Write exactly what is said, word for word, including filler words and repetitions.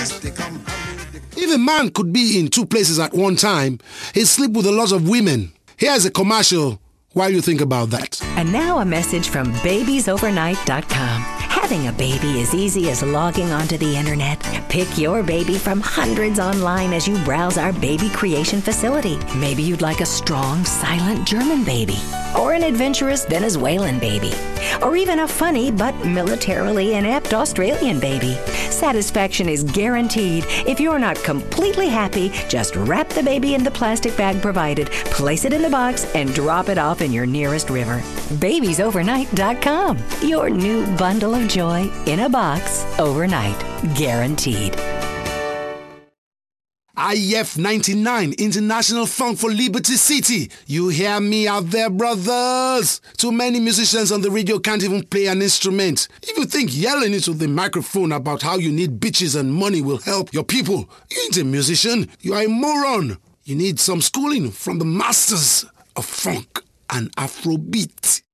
If a man could be in two places at one time, he'd sleep with a lot of women. Here's a commercial while you think about that. And now a message from babies overnight dot com. Having a baby is easy as logging onto the internet. Pick your baby from hundreds online as you browse our baby creation facility. Maybe you'd like a strong, silent German baby, or an adventurous Venezuelan baby, or even a funny but militarily inept Australian baby. Satisfaction is guaranteed. If you're not completely happy, just wrap the baby in the plastic bag provided, place it in the box, and drop it off in your nearest river. babies overnight dot com. Your new bundle of joy in a box overnight. Guaranteed. I F ninety-nine, International Funk for Liberty City. You hear me out there, brothers? Too many musicians on the radio can't even play an instrument. If you think yelling into the microphone about how you need bitches and money will help your people, you ain't a musician. You are a moron. You need some schooling from the masters of funk and Afrobeat.